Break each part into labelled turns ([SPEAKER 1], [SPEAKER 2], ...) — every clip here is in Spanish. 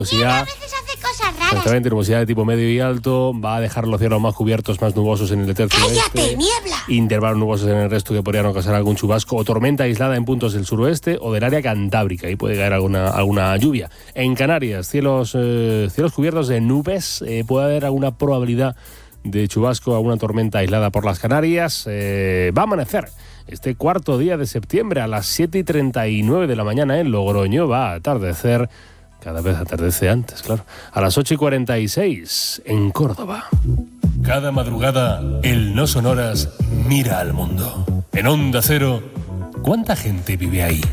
[SPEAKER 1] a veces hace cosas raras. Exactamente, nubosidad de tipo medio y alto. Va a dejar los cielos más cubiertos, más nubosos en el tercio oeste.
[SPEAKER 2] ¡Cállate, niebla!
[SPEAKER 1] Intervalos nubosos en el resto que podrían ocasionar algún chubasco o tormenta aislada en puntos del suroeste o del área cantábrica. Ahí puede caer alguna lluvia. En Canarias, cielos cubiertos de nubes. Puede haber alguna probabilidad de chubasco, alguna tormenta aislada por las Canarias. Va a amanecer este cuarto día de septiembre a las 7:39 de la mañana en Logroño. Va a atardecer. Cada vez atardece antes, claro. A las 8:46 en Córdoba. Cada madrugada, el No Sonoras mira al mundo. En Onda Cero, ¿cuánta gente vive ahí?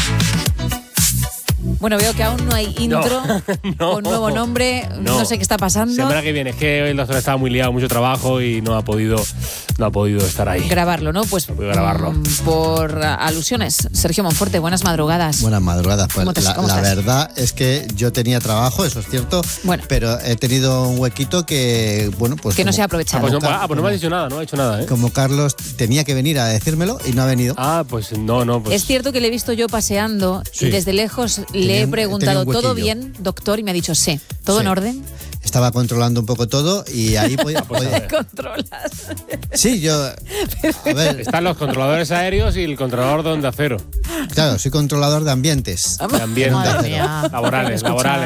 [SPEAKER 3] Bueno, veo que aún no hay intro con nuevo nombre. No sé qué está pasando.
[SPEAKER 1] Semana que viene, es que hoy el doctor estaba muy liado, mucho trabajo y no ha podido estar ahí.
[SPEAKER 3] Grabarlo, ¿no? Pues
[SPEAKER 1] no puedo grabarlo.
[SPEAKER 3] Por alusiones. Sergio Monforte, buenas madrugadas.
[SPEAKER 4] Buenas madrugadas. Pues la verdad es que yo tenía trabajo, eso es cierto, pero he tenido un huequito que, bueno, pues...
[SPEAKER 3] Que no se ha aprovechado.
[SPEAKER 1] Pues no me has dicho nada, no ha hecho nada, ¿eh?
[SPEAKER 4] Como Carlos tenía que venir a decírmelo y no ha venido.
[SPEAKER 1] Pues no. Pues...
[SPEAKER 3] Es cierto que le he visto yo paseando y desde lejos le he preguntado, ¿todo bien, doctor? Y me ha dicho, sí. ¿Todo en orden?
[SPEAKER 4] Estaba controlando un poco todo y ahí podía...
[SPEAKER 3] ¿Controlas?
[SPEAKER 4] Sí, yo... A ver.
[SPEAKER 1] Están los controladores aéreos y el controlador de Onda Cero.
[SPEAKER 4] Claro, soy controlador de ambientes.
[SPEAKER 1] De ambientes. Laborales.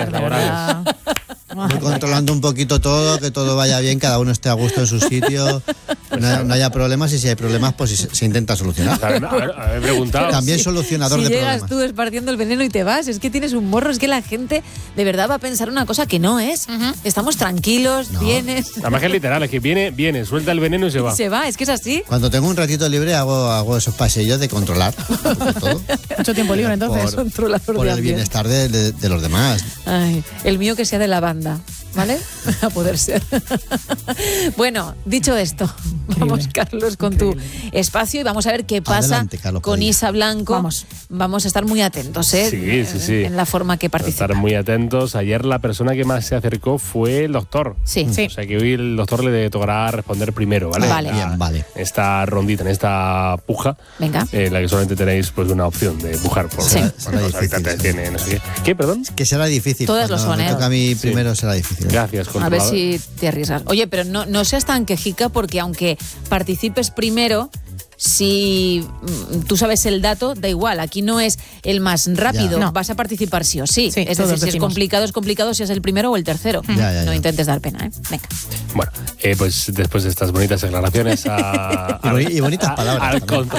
[SPEAKER 4] Voy controlando un poquito todo, que todo vaya bien, cada uno esté a gusto en su sitio, no haya problemas, y si hay problemas, pues se intenta solucionar.
[SPEAKER 1] A ver, preguntado.
[SPEAKER 4] También solucionador de problemas.
[SPEAKER 3] Si llegas tú esparciendo el veneno y te vas, es que tienes un morro, es que la gente de verdad va a pensar una cosa que no es. Estamos tranquilos, vienes.
[SPEAKER 1] Además que es literal, es que viene, suelta el veneno y se va.
[SPEAKER 3] Se va, es que es así.
[SPEAKER 4] Cuando tengo un ratito libre hago esos paseillos de controlar todo.
[SPEAKER 5] Mucho tiempo libre entonces.
[SPEAKER 4] Por el bienestar de los demás.
[SPEAKER 3] Ay, el mío que sea de la banda, ¿vale? A poder ser. Bueno, dicho esto, vamos, Carlos, con tu espacio y vamos a ver qué pasa.
[SPEAKER 4] Adelante, Carlos,
[SPEAKER 3] con Isa Blanco. Vamos a estar muy atentos, ¿eh?
[SPEAKER 1] Sí.
[SPEAKER 3] En la forma que participa.
[SPEAKER 1] Estar muy atentos. Ayer la persona que más se acercó fue el doctor.
[SPEAKER 3] Sí.
[SPEAKER 1] O sea que hoy el doctor le tocará responder primero, ¿vale?
[SPEAKER 3] Vale.
[SPEAKER 1] Esta rondita, en esta puja.
[SPEAKER 3] Venga.
[SPEAKER 1] En la que solamente tenéis pues una opción de pujar por los habitantes que tiene, no sé qué. ¿Qué, perdón?
[SPEAKER 4] Que será difícil.
[SPEAKER 3] Todas lo son,
[SPEAKER 4] me toca a mí primero será difícil.
[SPEAKER 1] Gracias,
[SPEAKER 3] a ver si te arriesgas. Oye, pero no seas tan quejica, porque aunque participes primero, si tú sabes el dato, da igual. Aquí no es el más rápido. No. Vas a participar sí o sí. Es decir, si es complicado, si es el primero o el tercero. No intentes dar pena, ¿eh? Venga.
[SPEAKER 1] Bueno, pues después de estas bonitas declaraciones
[SPEAKER 4] y bonitas palabras.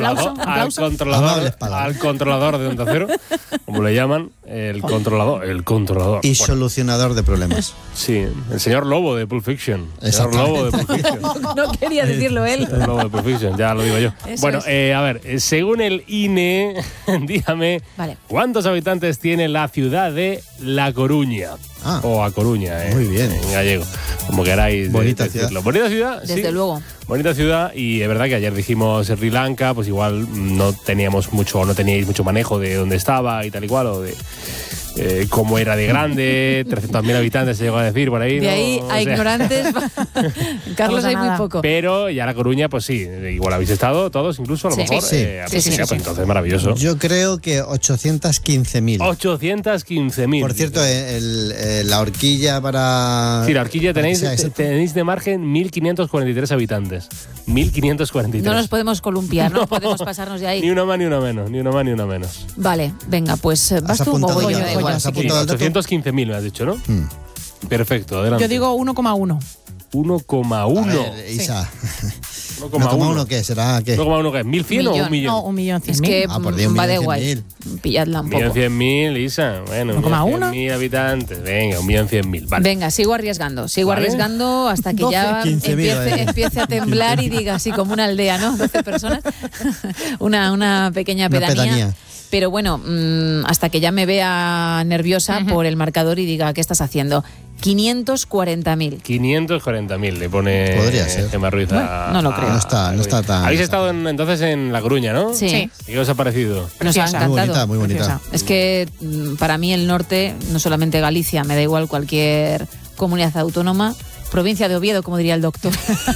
[SPEAKER 1] Al controlador de Onda Cero, como le llaman, el controlador.
[SPEAKER 4] Y solucionador de problemas.
[SPEAKER 1] Sí, el señor Lobo de Pulp Fiction.
[SPEAKER 3] No quería decirlo él.
[SPEAKER 1] El Lobo de Pulp Fiction, ya lo digo yo. Bueno, a ver, según el INE, dígame, ¿cuántos habitantes tiene la ciudad de La Coruña? O A Coruña,
[SPEAKER 4] muy bien.
[SPEAKER 1] En gallego, como queráis.
[SPEAKER 4] Bonita ciudad.
[SPEAKER 1] Bonita ciudad,
[SPEAKER 3] desde luego.
[SPEAKER 1] Bonita ciudad, y es verdad que ayer dijimos Sri Lanka, pues igual no teníais mucho manejo de dónde estaba y tal y cual, o de cómo era de grande, 300.000 habitantes se llegó a decir por ahí.
[SPEAKER 3] De ahí a ignorantes, Carlos, hay muy poco.
[SPEAKER 1] Pero ya La Coruña, pues sí, igual habéis estado todos, incluso a lo mejor.
[SPEAKER 3] Sí.
[SPEAKER 1] Pues entonces maravilloso.
[SPEAKER 4] Yo creo que 815.000.
[SPEAKER 1] 815.000.
[SPEAKER 4] Por cierto, la horquilla para...
[SPEAKER 1] Sí, la horquilla tenéis de margen 1.543 habitantes. 1.543.
[SPEAKER 3] No nos podemos columpiar, no podemos pasarnos de ahí.
[SPEAKER 1] Ni una más ni una menos.
[SPEAKER 3] Vale, venga, pues vas tú o voy yo.
[SPEAKER 1] 815.000 me has dicho, ¿no? Perfecto, adelante.
[SPEAKER 5] Yo digo 1,1.
[SPEAKER 1] 1,1.
[SPEAKER 4] A ver, Isa.
[SPEAKER 1] 1,1
[SPEAKER 4] ¿qué será? ¿Qué?
[SPEAKER 1] 1,1 ¿qué? ¿1.100 o 1.000.000?
[SPEAKER 5] No, 1.100.000.
[SPEAKER 3] Es que va de igual. Pilladla un poco.
[SPEAKER 1] 1.100.000, Isa. Bueno, 1.100.000 habitantes. Venga, 1.100.000. Vale.
[SPEAKER 3] Venga, sigo arriesgando hasta que 12, ya empiece a temblar y diga así como una aldea, ¿no? 12 personas. una pequeña pedanía. Pero bueno, hasta que ya me vea nerviosa por el marcador y diga, ¿qué estás haciendo? 540.000.
[SPEAKER 1] 540.000 le pone Gemma Ruiz a...
[SPEAKER 3] No lo creo.
[SPEAKER 4] No está tan...
[SPEAKER 1] Habéis estado entonces en La Coruña, ¿no?
[SPEAKER 3] Sí.
[SPEAKER 1] ¿Y qué os ha parecido?
[SPEAKER 3] Nos ha encantado.
[SPEAKER 4] Muy bonita.
[SPEAKER 3] Es que para mí el norte, no solamente Galicia, me da igual cualquier comunidad autónoma, provincia de Oviedo, como diría el doctor.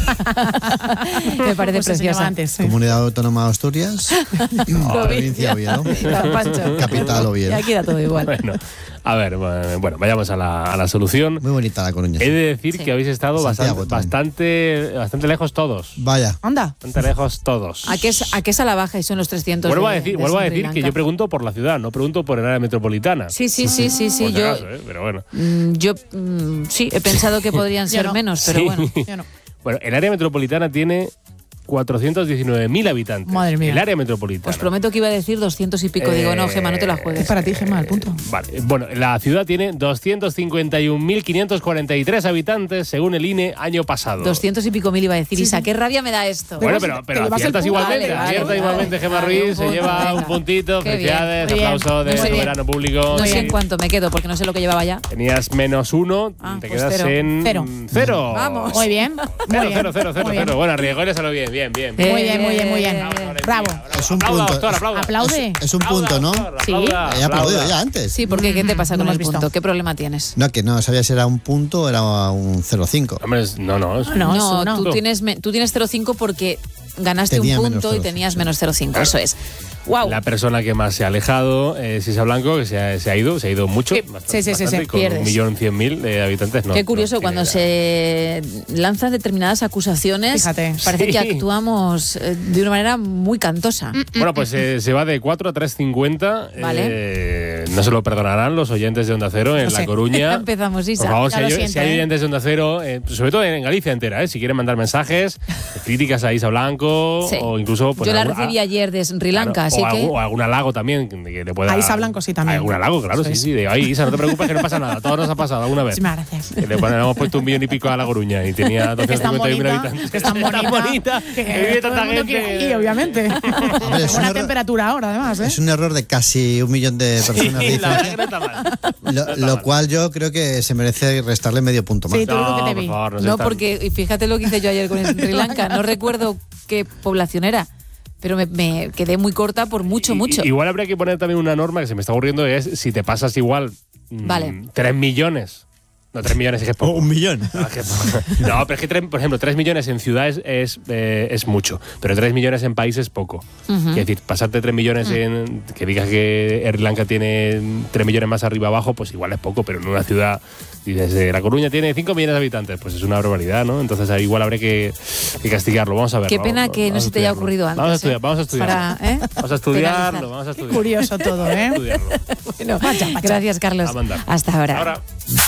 [SPEAKER 3] Me parece preciosa.
[SPEAKER 4] Comunidad Autónoma de Asturias, provincia de Oviedo, capital Oviedo.
[SPEAKER 3] Ya queda todo igual.
[SPEAKER 1] Bueno, A ver, bueno, vayamos a la solución.
[SPEAKER 4] Muy bonita La Coruña.
[SPEAKER 1] He de decir que habéis estado bastante lejos todos.
[SPEAKER 4] Vaya.
[SPEAKER 5] Anda.
[SPEAKER 1] Bastante lejos todos.
[SPEAKER 3] ¿A qué es a la baja y son los 300?
[SPEAKER 1] Vuelvo a decir que yo pregunto por la ciudad, no pregunto por el área metropolitana.
[SPEAKER 3] Sí.
[SPEAKER 1] Por
[SPEAKER 3] Yo,
[SPEAKER 1] caso, pero bueno.
[SPEAKER 3] Sí, he pensado que podrían ser menos, pero bueno.
[SPEAKER 5] Yo no.
[SPEAKER 1] Bueno, el área metropolitana tiene 419.000 habitantes.
[SPEAKER 5] Madre mía.
[SPEAKER 1] El área metropolitana.
[SPEAKER 3] Os prometo que iba a decir 200 y pico. Digo, no, Gemma, no te la juegues.
[SPEAKER 5] Es para ti, Gemma, el punto.
[SPEAKER 1] Vale, bueno, la ciudad tiene 251.543 habitantes según el INE año pasado.
[SPEAKER 3] 200 y pico mil iba a decir. Isa, qué rabia me da esto.
[SPEAKER 1] Bueno, pero aciertas igualmente. Acierta igualmente Gemma Ruiz, se lleva un puntito.
[SPEAKER 3] Qué
[SPEAKER 1] Felicidades,
[SPEAKER 3] bien.
[SPEAKER 1] aplauso de soberano público.
[SPEAKER 3] No sé en cuánto me quedo, porque no sé lo que llevaba ya.
[SPEAKER 1] Tenías -1, te
[SPEAKER 3] pues
[SPEAKER 1] quedas en cero.
[SPEAKER 3] Vamos.
[SPEAKER 5] Muy bien.
[SPEAKER 1] Cero. Bueno, arriesgóreselo bien.
[SPEAKER 5] Muy bien. Bravo.
[SPEAKER 4] Es un punto.
[SPEAKER 5] Aplaude.
[SPEAKER 4] Es un punto, ¿no?
[SPEAKER 5] Sí.
[SPEAKER 4] He aplaudido ya antes.
[SPEAKER 3] Sí, porque ¿qué te pasa
[SPEAKER 5] No
[SPEAKER 3] con
[SPEAKER 5] lo
[SPEAKER 3] el
[SPEAKER 5] has
[SPEAKER 3] punto?
[SPEAKER 5] visto.
[SPEAKER 3] ¿Qué problema tienes?
[SPEAKER 4] No, que no sabía si era un punto o era un 0,5.
[SPEAKER 1] Hombre, no.
[SPEAKER 5] No,
[SPEAKER 3] tú tienes 0,5 porque ganaste
[SPEAKER 4] Tenía
[SPEAKER 3] un
[SPEAKER 4] menos
[SPEAKER 3] punto y
[SPEAKER 4] 0,5,
[SPEAKER 3] tenías menos 0,5. Eso es. Wow.
[SPEAKER 1] La persona que más se ha alejado es Isa Blanco, que se ha ido mucho.
[SPEAKER 5] Sí,
[SPEAKER 1] Bastante,
[SPEAKER 5] sí,
[SPEAKER 1] con
[SPEAKER 3] pierdes.
[SPEAKER 1] 1.100.000 de habitantes.
[SPEAKER 3] Qué curioso, cuando se lanzan determinadas acusaciones,
[SPEAKER 5] Fíjate.
[SPEAKER 3] parece que actuamos de una manera muy cantosa.
[SPEAKER 1] Bueno, pues se va de 4 a 3,50.
[SPEAKER 3] Vale.
[SPEAKER 1] No se lo perdonarán los oyentes de Onda Cero en
[SPEAKER 5] No
[SPEAKER 1] La
[SPEAKER 5] sé.
[SPEAKER 1] Coruña.
[SPEAKER 3] Empezamos, Isa.
[SPEAKER 1] Por favor,
[SPEAKER 5] Ya lo
[SPEAKER 1] si
[SPEAKER 5] siento,
[SPEAKER 1] hay oyentes de Onda Cero, sobre todo en Galicia entera, si quieren mandar mensajes, críticas a Isa Blanco,
[SPEAKER 3] Sí.
[SPEAKER 1] o incluso... pues,
[SPEAKER 3] Yo la recibí ayer de Sri Lanka, así que...
[SPEAKER 1] O algún halago también, que le pueda...
[SPEAKER 5] A Isa Blanco sí también.
[SPEAKER 1] Algún halago, claro,
[SPEAKER 5] Eso es.
[SPEAKER 1] sí. De, ay, Isa, no te preocupes que no pasa nada, todo nos ha pasado alguna vez.
[SPEAKER 5] Muchísimas gracias.
[SPEAKER 1] Que le hemos puesto 1 millón y pico a La Coruña y tenía
[SPEAKER 5] Que es tan
[SPEAKER 1] 251.000
[SPEAKER 5] bonita,
[SPEAKER 1] habitantes.
[SPEAKER 5] que es tan bonita,
[SPEAKER 1] que vive
[SPEAKER 5] todo
[SPEAKER 1] tanta
[SPEAKER 5] el mundo quiere
[SPEAKER 1] gente.
[SPEAKER 5] ir, obviamente.
[SPEAKER 4] Hombre, es un
[SPEAKER 5] Buena
[SPEAKER 4] error-
[SPEAKER 5] temperatura ahora, además, ¿eh?
[SPEAKER 4] Es un error de casi 1 millón de personas de
[SPEAKER 1] Sí, la verdad que
[SPEAKER 4] diferencia.
[SPEAKER 1] no está mal.
[SPEAKER 4] Lo cual yo creo que se merece restarle medio punto más.
[SPEAKER 5] Sí, tú lo que te
[SPEAKER 1] por
[SPEAKER 5] vi.
[SPEAKER 1] favor, no
[SPEAKER 3] No,
[SPEAKER 1] seas tan-
[SPEAKER 3] porque y fíjate lo que hice yo ayer con Sri Lanka. No recuerdo qué población era, pero me quedé muy corta por mucho.
[SPEAKER 1] Igual habría que poner también una norma que se me está ocurriendo, es si te pasas igual
[SPEAKER 3] Vale.
[SPEAKER 1] 3 millones. No, 3 millones es que es poco.
[SPEAKER 4] 1 millón.
[SPEAKER 1] No, pero es que, por ejemplo, 3 millones en ciudades es mucho, pero 3 millones en países es poco. Es decir, pasarte 3 millones en... Que digas que Sri Lanka tiene 3 millones más arriba abajo, pues igual es poco, pero en una ciudad, dices, La Coruña tiene 5 millones de habitantes, pues es una barbaridad, ¿no? Entonces ahí igual habría que castigarlo. Vamos a ver.
[SPEAKER 3] Qué pena que no se te haya ocurrido antes.
[SPEAKER 1] Vamos a estudiarlo. Vamos a estudiarlo, vamos a estudiarlo.
[SPEAKER 5] Curioso todo, ¿eh?
[SPEAKER 1] Estudiarlo.
[SPEAKER 3] Bueno, gracias, Carlos.
[SPEAKER 1] A mandar.
[SPEAKER 3] Hasta ahora.
[SPEAKER 1] Ahora.